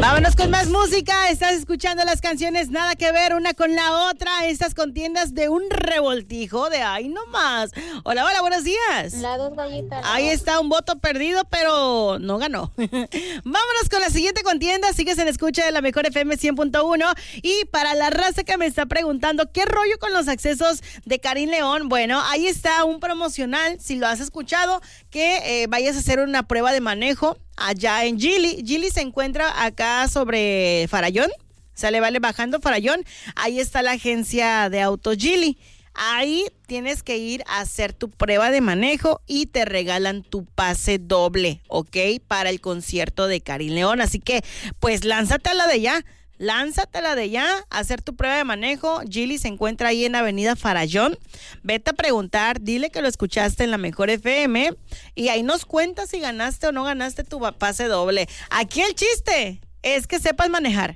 Vámonos con más música. Estás escuchando las canciones nada que ver una con la otra. Estas contiendas de un revoltijo de ahí nomás. Hola, hola, buenos días. Las dos gallitas. Ahí está un voto perdido, pero no ganó. Vámonos con la siguiente contienda. Sigues en escucha de la mejor FM 100.1. Y para la raza que me está preguntando qué rollo con los accesos de Karim León, bueno, ahí está un promocional. Si lo has escuchado, que vayas a hacer una prueba de manejo allá en Gili. Gili se encuentra acá sobre Farallón. Sale, vale, bajando Farallón. Ahí está la agencia de autos Gili. Ahí tienes que ir a hacer tu prueba de manejo y te regalan tu pase doble, ¿ok? Para el concierto de Karim León. Así que, pues, lánzatela de ya. Lánzatela de ya, a hacer tu prueba de manejo. Gili se encuentra ahí en Avenida Farallón. Vete a preguntar, dile que lo escuchaste en la mejor FM y ahí nos cuentas si ganaste o no ganaste tu pase doble. Aquí el chiste es que sepas manejar.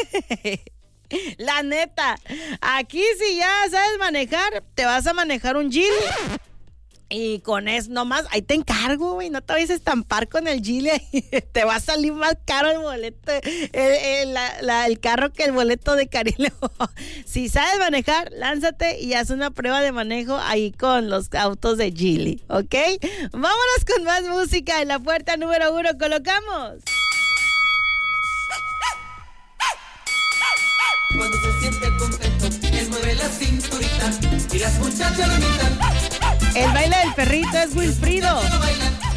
La neta, aquí si ya sabes manejar, te vas a manejar un Gili. Y con eso nomás, ahí te encargo, güey, no te vayas a estampar con el Gili, te va a salir más caro el boleto, el carro que el boleto de Karim León. Si sabes manejar, lánzate y haz una prueba de manejo ahí con los autos de Gili, ¿ok? Vámonos con más música. En la puerta número 1 colocamos. Cuando se siente contento, él mueve la cinturita y las muchachas lo imitan. El baile del perrito es Wilfrido.